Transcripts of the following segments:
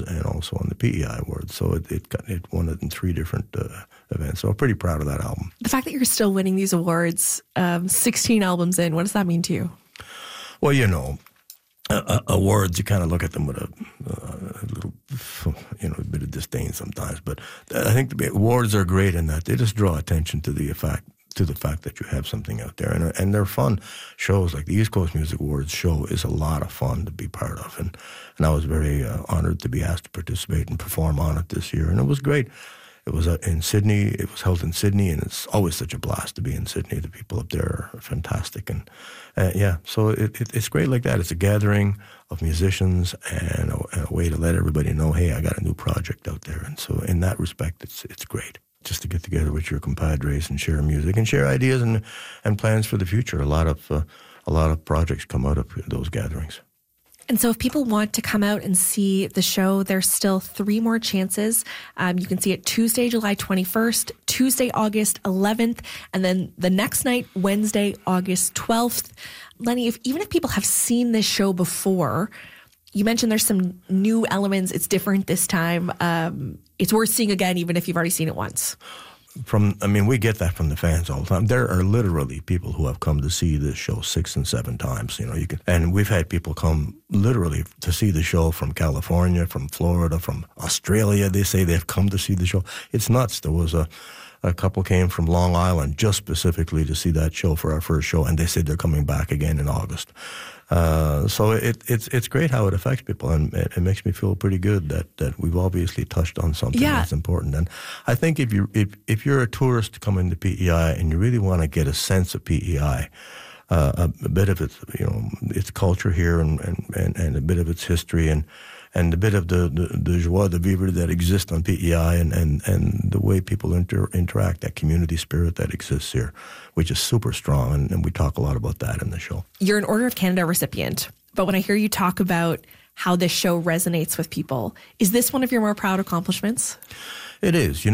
and also on the PEI Awards. So it won it in 3 different events. So I'm pretty proud of that album. The fact that you're still winning these awards, 16 albums in, what does that mean to you? Well, you know, awards, you kind of look at them with a little, a bit of disdain sometimes. But I think the awards are great in that they just draw attention to the fact that you have something out there. And they're fun shows. Like the East Coast Music Awards show is a lot of fun to be part of. And I was very honored to be asked to participate and perform on it this year. And it was great. It was in Sydney. It was held in Sydney, and it's always such a blast to be in Sydney. The people up there are fantastic. And so it's great like that. It's a gathering of musicians and a way to let everybody know, hey, I got a new project out there. And so in that respect, it's great. Just to get together with your compadres and share music and share ideas and plans for the future. A lot of projects come out of those gatherings. And so if people want to come out and see the show, there's still 3 more chances. You can see it Tuesday, July 21st, Tuesday, August 11th, and then the next night, Wednesday, August 12th. Lenny, even if people have seen this show before, you mentioned there's some new elements. It's different this time. It's worth seeing again, even if you've already seen it once. We get that from the fans all the time. There are literally people who have come to see this show 6 and 7 times. And we've had people come literally to see the show from California, from Florida, from Australia. They say they've come to see the show. It's nuts. There was a couple came from Long Island just specifically to see that show for our first show, and they said they're coming back again in August. So it's great how it affects people, and it makes me feel pretty good that we've obviously touched on something that's important. And I think if you're a tourist coming to PEI and you really want to get a sense of PEI, a bit of its culture here and a bit of its history and a bit of the joie de vivre that exists on PEI and the way people interact, that community spirit that exists here, which is super strong, and we talk a lot about that in the show. You're an Order of Canada recipient, but when I hear you talk about how this show resonates with people, is this one of your more proud accomplishments? It is.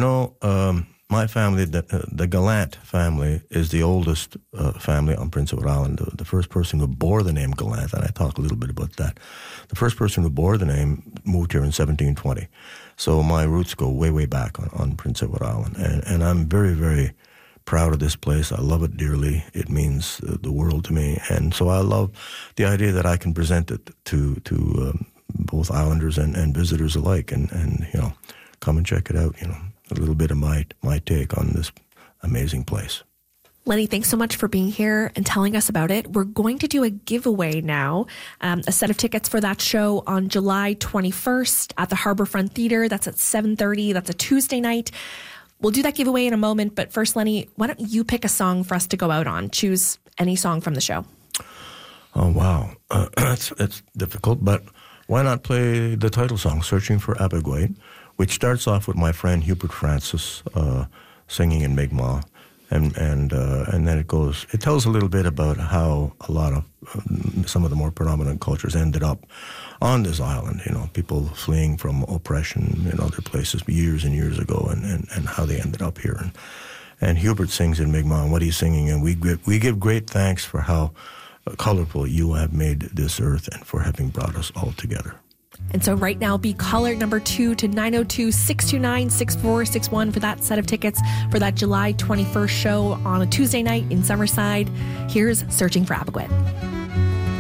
My family, the Gallant family, is the oldest family on Prince Edward Island. The first person who bore the name Gallant, and I talk a little bit about that. The first person who bore the name moved here in 1720. So my roots go way, way back on Prince Edward Island. And I'm very, very proud of this place. I love it dearly. It means the world to me. And so I love the idea that I can present it to both Islanders and visitors alike. And come and check it out, a little bit of my take on this amazing place. Lenny, thanks so much for being here and telling us about it. We're going to do a giveaway now, a set of tickets for that show on July 21st at the Harbourfront Theatre. That's at 7:30. That's a Tuesday night. We'll do that giveaway in a moment, but first, Lenny, why don't you pick a song for us to go out on? Choose any song from the show. Oh, wow. It's difficult, but why not play the title song, Searching for Abigail, which starts off with my friend Hubert Francis singing in Mi'kmaq, and then it tells a little bit about how a lot of some of the more predominant cultures ended up on this island, people fleeing from oppression in other places years and years ago, and how they ended up here. And Hubert sings in Mi'kmaq, and what he's singing, and we give great thanks for how colorful you have made this earth and for having brought us all together. And so right now, be caller number 2 to 902-629-6461 for that set of tickets for that July 21st show on a Tuesday night in Summerside. Here's Searching for Abigail.